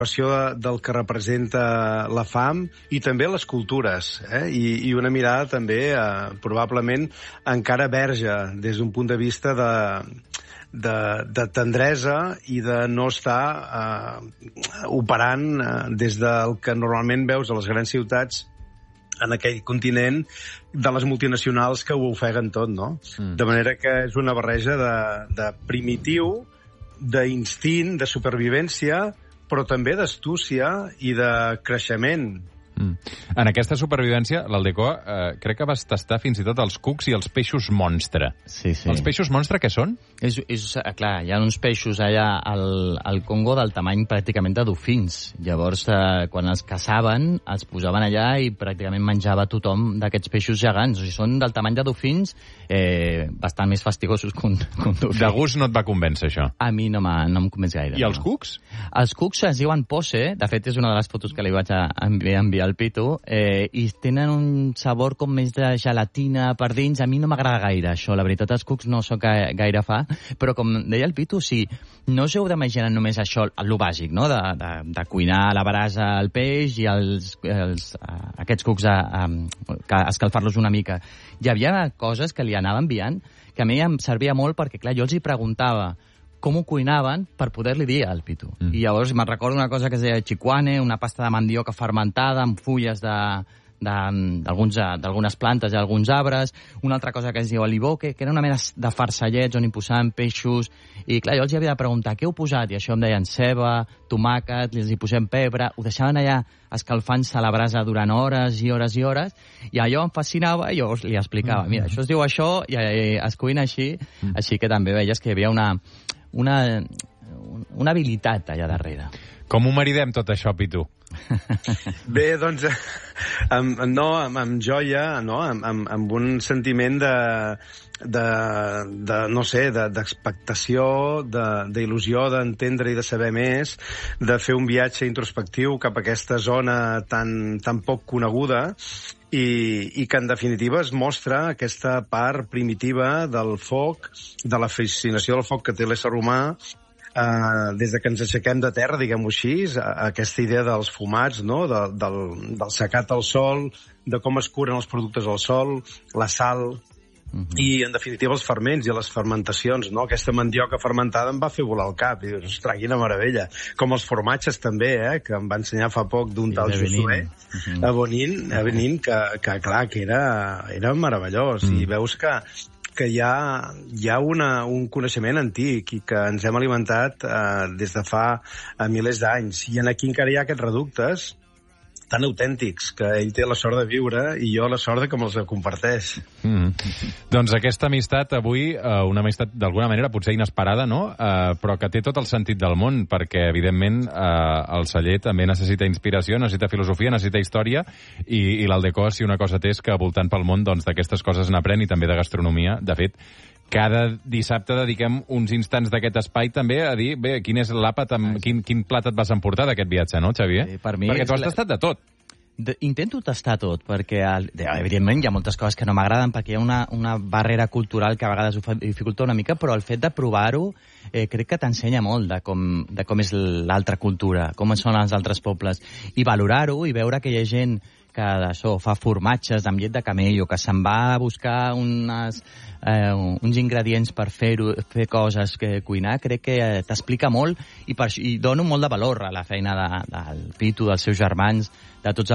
del que representa la fam i també les cultures, i una mirada també probablement encara verge des d'un punt de vista de tendresa i de no estar operant des del que normalment veus a les grans ciutats en aquell continent de les multinacionals que ho ofeguen tot, no? De manera que és una barreja de primitiu, d'instint, de supervivència, però també d'astúcia i de creixement. En aquesta supervivència, l'Aldecó crec que vas tastar fins i tot els cucs i els peixos monstre. Sí. Els peixos monstre què són? Clar, hi ha uns peixos allà al Congo del tamany pràcticament de dofins. Llavors, quan els caçaven, els posaven allà i pràcticament menjava tothom d'aquests peixos gegants. O sigui, són del tamany de dofins, bastant més fastigosos que un dofí. De gust no et va convèncer, això? A mi no em convenç gaire. I els cucs? Els cucs es diuen pose, de fet és una de les fotos que li vaig enviar al Pitu, i tenen un sabor com més de gelatina per dins. A mi no m'agrada gaire això, la veritat, els cucs no sóc gaire fa, però com deia el Pitu, sí, no us heu d'imaginar només això, el bàsic, no?, de cuinar a la brasa el peix i aquests cucs escalfar-los una mica. Hi havia coses que li anava enviant que a mi em servia molt perquè, clar, jo els hi preguntava com ho cuinaven per poder-li dir al Pitu. I llavors me'n recordo una cosa que es deia chicuane, una pasta de mandioca fermentada amb fulles d'algunes plantes i alguns arbres, una altra cosa que es diu aliboque, que era una mena de farsallets on hi posaven peixos, i clar, jo els havia de preguntar què heu posat, i això em deien ceba, tomàquet, els hi posem pebre, ho deixaven allà escalfant-se a la brasa durant hores i hores i hores, i allò em fascinava i jo li explicava, mira, això es diu això i es cuina així, així que també veies que hi havia una habilitat allà darrere. Com ho maridem tot això, Pitu? Bé, doncs, amb joia, no? Amb un sentiment no sé, d'expectació, d'il·lusió, d'entendre i de saber més, de fer un viatge introspectiu cap a aquesta zona tan poc coneguda, i que en definitiva es mostra aquesta part primitiva del foc, de la fascinació del foc que té l'ésser humà, des que ens aixequem de terra, diguem-ho així, aquesta idea dels fumats, no?, del secat al sol, de com es curen els productes al sol, la sal, i en definitiva els ferments i les fermentacions, no? Aquesta mandioca fermentada em va fer volar el cap, i ostres, quina meravella. Com els formatges també, que em va ensenyar fa poc d'un tal Josué a Benín, que clar, que era meravellós, i veus que hi ha un coneixement antic i que ens hem alimentat des de fa milers d'anys, i aquí encara hi ha aquests reductes tan autèntics, que ell té la sort de viure i jo la sort de que me'ls comparteix. Doncs aquesta amistat avui, una amistat d'alguna manera potser inesperada, no?, però que té tot el sentit del món, perquè evidentment el celler també necessita inspiració, necessita filosofia, necessita història, i l'Aldecó, si una cosa té, és que voltant pel món doncs d'aquestes coses n'aprèn, i també de gastronomia. De fet, cada dissabte dediquem uns instants d'aquest espai també a dir, bé, quin és l'àpat, quin plat et vas emportar d'aquest viatge, no, Xavier? Sí, per mi perquè tu has tastat de tot. Intento tastar tot, perquè evidentment hi ha moltes coses que no m'agraden, perquè hi ha una barrera cultural que a vegades ho dificulta una mica, però el fet de provar-ho crec que t'ensenya molt de com és l'altra cultura, com són els altres pobles, i valorar-ho i veure que hi ha gent que això fa formatges amb llet de camello, que se'n va a buscar uns ingredients per fer coses, cuinar, crec que t'explica molt, i dono molt de valor a la feina del Pitu, dels seus germans, de tots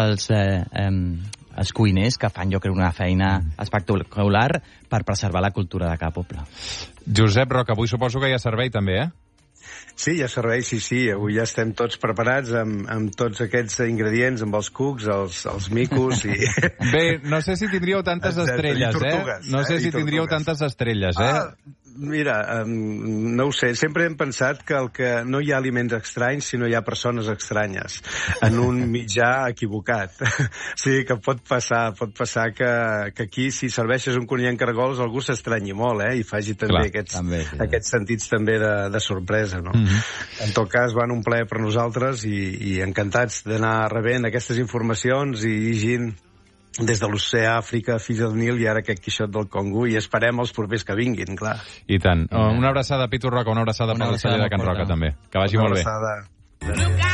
els cuiners que fan, jo crec, una feina espectacular per preservar la cultura de cada poble. Josep Roca, avui suposo que hi ha servei també, Sí, hi ha servei, sí. Avui ja estem tots preparats amb tots aquests ingredients, amb els cucs, els micos i... Bé, no sé si tindríeu tantes estrelles, No sé si tindríeu tantes estrelles, Mira, no ho sé, sempre hem pensat que no hi ha aliments estranys si no hi ha persones estranyes en un mitjà equivocat. Sí, que pot passar que aquí, si serveixes un conill en cargols, algú s'estranyi molt, i faci també aquests sentits també de sorpresa, no? En tot cas, van un plaer per nosaltres i encantats d'anar rebent aquestes informacions i llegint des de l'oceà Àfrica fins al Nil i ara aquest Quixot del Congo, i esperem els propers que vinguin, clar. I tant. Una abraçada, Pitu Roca, una abraçada per la celler de Can Roca, també. Que vagi molt bé. Una abraçada.